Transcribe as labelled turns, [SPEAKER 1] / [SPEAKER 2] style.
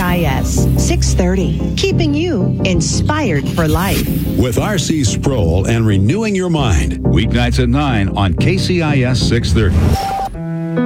[SPEAKER 1] KCIS 630, keeping you inspired for life.
[SPEAKER 2] With R.C. Sproul and Renewing Your Mind. Weeknights at 9 on KCIS 630.